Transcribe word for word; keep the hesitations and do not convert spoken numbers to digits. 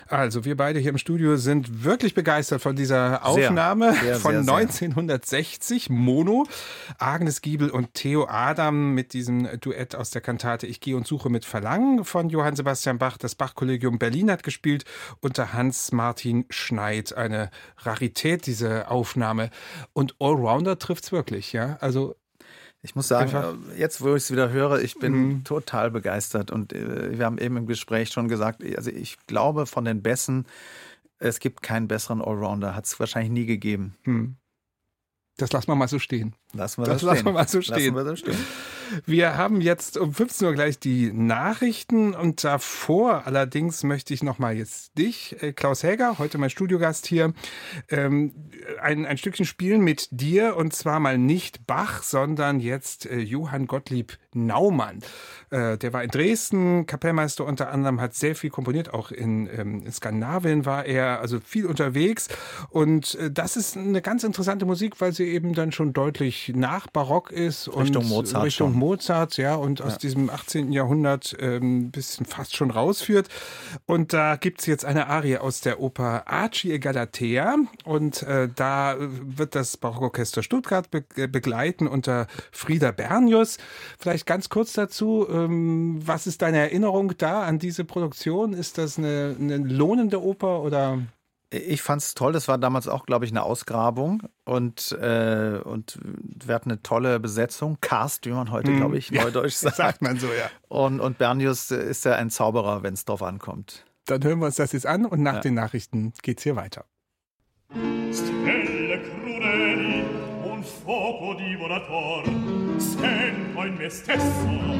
Also wir beide hier im Studio sind wirklich begeistert von dieser Aufnahme sehr, sehr, von sehr, neunzehnhundertsechzig, Mono. Agnes Giebel und Theo Adam mit diesem Duett aus der Kantate Ich gehe und suche mit Verlangen von Johann Sebastian Bach. Das Bach-Kollegium Berlin hat gespielt unter Hans-Martin Schneid. Eine Rarität, diese Aufnahme. Und Allrounder trifft's wirklich, ja? Also ich muss sagen, einfach, jetzt wo ich es wieder höre, ich bin mhm. total begeistert. Und äh, wir haben eben im Gespräch schon gesagt, also ich glaube von den Bässen, es gibt keinen besseren Allrounder. Hat es wahrscheinlich nie gegeben. Mhm. Das lassen wir mal so stehen. Lassen wir das das stehen. lassen wir mal so stehen. Lassen wir das stehen. Wir haben jetzt um fünfzehn Uhr gleich die Nachrichten und davor allerdings möchte ich nochmal jetzt dich, Klaus Häger, heute mein Studiogast hier, ähm, ein, ein Stückchen spielen mit dir und zwar mal nicht Bach, sondern jetzt äh, Johann Gottlieb Naumann. Äh, der war in Dresden, Kapellmeister unter anderem, hat sehr viel komponiert, auch in, ähm, in Skandinavien war er, also viel unterwegs und äh, das ist eine ganz interessante Musik, weil sie eben dann schon deutlich nach Barock ist Richtung und Mozart Richtung schon. Mozart, ja, und aus ja. diesem achtzehnten. Jahrhundert ein ähm, bisschen fast schon rausführt. Und da gibt's jetzt eine Arie aus der Oper Aci e Galatea und äh, da wird das Barockorchester Stuttgart be- begleiten unter Frieder Bernius. Vielleicht ganz kurz dazu, ähm, was ist deine Erinnerung da an diese Produktion? Ist das eine, eine lohnende Oper oder... Ich fand es toll, das war damals auch, glaube ich, eine Ausgrabung und, äh, und wir hatten eine tolle Besetzung, Cast, wie man heute, hm. glaube ich, neudeutsch sagt. Sagt man so, ja. Und, und Bernius ist ja ein Zauberer, wenn es drauf ankommt. Dann hören wir uns das jetzt an und nach ja. den Nachrichten geht's hier weiter. Stelle crudeli, un fuoco divorator, sento in me stesso